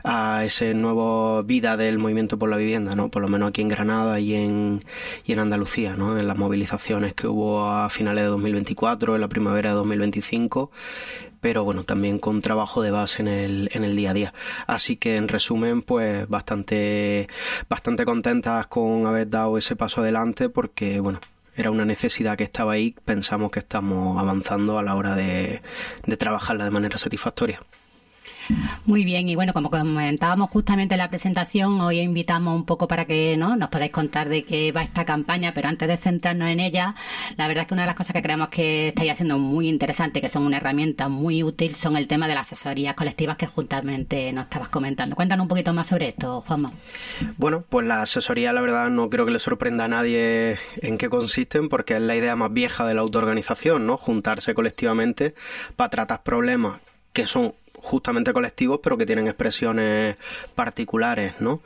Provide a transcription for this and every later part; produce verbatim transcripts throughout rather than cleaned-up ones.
a ese nuevo vida del movimiento por la vivienda, ¿no? Por lo menos aquí en Granada y en, y en Andalucía, ¿no? En las movilizaciones que hubo a finales de dos mil veinticuatro, en la primavera de dos mil veinticinco, pero bueno, también con trabajo de base en el, en el día a día. Así que en resumen, pues bastante, bastante contentas con haber dado ese paso adelante, porque bueno, era una necesidad que estaba ahí. Pensamos que estamos avanzando a la hora de, de trabajarla de manera satisfactoria. Muy bien, y bueno, como comentábamos justamente en la presentación, hoy invitamos un poco para que, ¿no?, nos podáis contar de qué va esta campaña, pero antes de centrarnos en ella, la verdad es que una de las cosas que creemos que estáis haciendo muy interesante, que son una herramienta muy útil, son el tema de las asesorías colectivas que justamente nos estabas comentando. Cuéntanos un poquito más sobre esto, Juanma. Bueno, pues la asesoría, la verdad, no creo que le sorprenda a nadie en qué consisten, porque es la idea más vieja de la autoorganización, ¿no? Juntarse colectivamente para tratar problemas que son justamente colectivos, pero que tienen expresiones particulares, ¿no?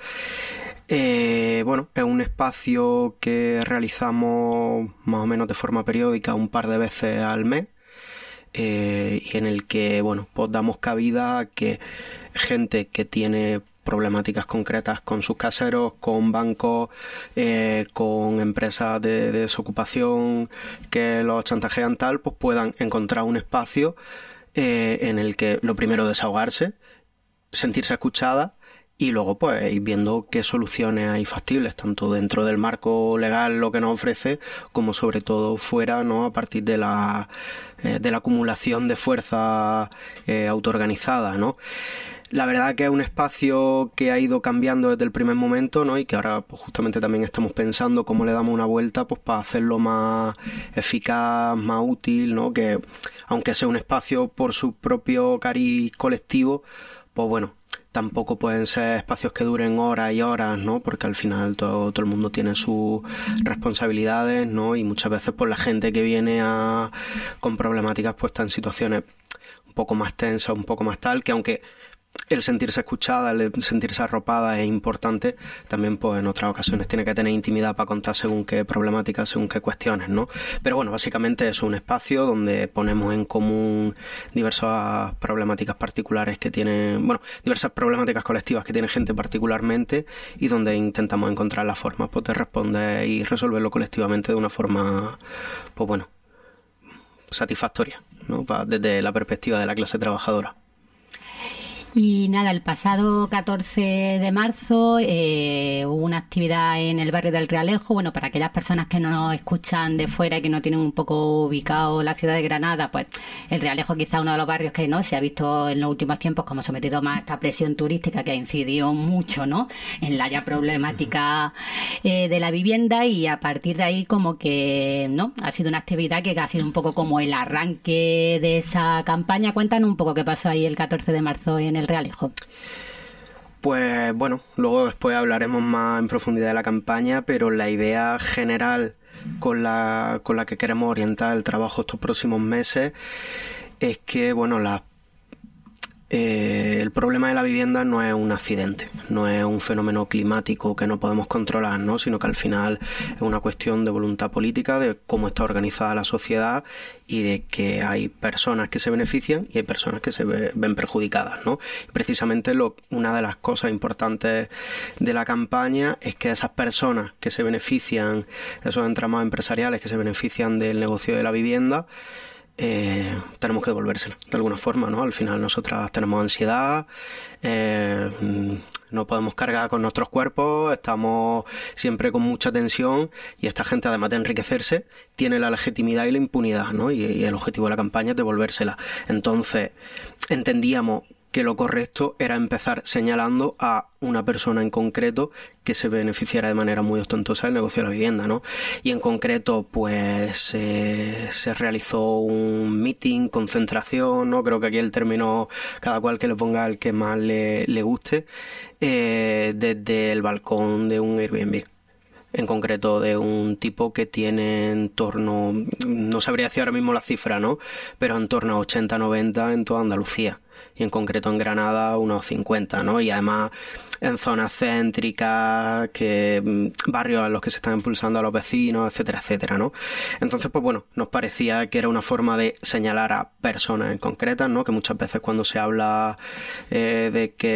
Eh, bueno, es un espacio que realizamos más o menos de forma periódica, un par de veces al mes, eh, y en el que, bueno, pues damos cabida a que gente que tiene problemáticas concretas con sus caseros, con bancos, eh, con empresas de, de desocupación que los chantajean tal, pues puedan encontrar un espacio Eh, en el que lo primero desahogarse, sentirse escuchada y luego pues ir viendo qué soluciones hay factibles, tanto dentro del marco legal lo que nos ofrece, como sobre todo fuera, ¿no?, a partir de la, eh, de la acumulación de fuerza eh, autoorganizada, ¿no? La verdad que es un espacio que ha ido cambiando desde el primer momento, ¿no? Y que ahora pues, justamente también estamos pensando cómo le damos una vuelta pues para hacerlo más eficaz, más útil, ¿no? Que aunque sea un espacio por su propio cariz colectivo, pues bueno, tampoco pueden ser espacios que duren horas y horas, ¿no? Porque al final todo, todo el mundo tiene sus responsabilidades, ¿no? Y muchas veces pues la gente que viene a, con problemáticas pues está en situaciones un poco más tensas, un poco más tal, que aunque el sentirse escuchada, el sentirse arropada es importante, también pues en otras ocasiones tiene que tener intimidad para contar según qué problemáticas, según qué cuestiones, ¿no? Pero bueno, básicamente es un espacio donde ponemos en común diversas problemáticas particulares que tienen, bueno, diversas problemáticas colectivas que tiene gente particularmente, y donde intentamos encontrar las formas pues, de responder y resolverlo colectivamente de una forma, pues bueno, satisfactoria, ¿no? Desde la perspectiva de la clase trabajadora. Y nada, el pasado catorce de marzo eh, hubo una actividad en el barrio del Realejo. Bueno, para aquellas personas que no nos escuchan de fuera y que no tienen un poco ubicado la ciudad de Granada, pues el Realejo quizá uno de los barrios que no se ha visto en los últimos tiempos como sometido más a esta presión turística que ha incidido mucho, ¿no?, en la ya problemática eh, de la vivienda, y a partir de ahí como que, ¿no?, ha sido una actividad que ha sido un poco como el arranque de esa campaña. Cuéntanos un poco qué pasó ahí el catorce de marzo en el el Realejo. Pues bueno, luego después hablaremos más en profundidad de la campaña, pero la idea general con la, con la que queremos orientar el trabajo estos próximos meses es que, bueno, la Eh, el problema de la vivienda no es un accidente, no es un fenómeno climático que no podemos controlar, ¿no? Sino que al final es una cuestión de voluntad política, de cómo está organizada la sociedad y de que hay personas que se benefician y hay personas que se ve, ven perjudicadas, ¿no? Y precisamente lo, una de las cosas importantes de la campaña es que esas personas que se benefician, esos entramados empresariales que se benefician del negocio de la vivienda, Eh, tenemos que devolvérsela de alguna forma, ¿no? Al final nosotras tenemos ansiedad, eh, no podemos cargar con nuestros cuerpos, estamos siempre con mucha tensión, y esta gente, además de enriquecerse, tiene la legitimidad y la impunidad, ¿no? Y, y el objetivo de la campaña es devolvérsela. Entonces entendíamos que lo correcto era empezar señalando a una persona en concreto que se beneficiara de manera muy ostentosa del negocio de la vivienda, ¿no? Y en concreto, pues eh, se realizó un meeting, concentración, ¿no? Creo que aquí el término, cada cual que le ponga el que más le, le guste, eh, desde el balcón de un Airbnb. En concreto de un tipo que tiene en torno, no sabría decir ahora mismo la cifra, ¿no? Pero en torno a ochenta noventa en toda Andalucía. Y en concreto en Granada unos cincuenta, ¿no? Y además en zonas céntricas, que barrios a los que se están impulsando a los vecinos, etcétera, etcétera, ¿no? Entonces, pues bueno, nos parecía que era una forma de señalar a personas en concretas, ¿no? Que muchas veces cuando se habla eh, de que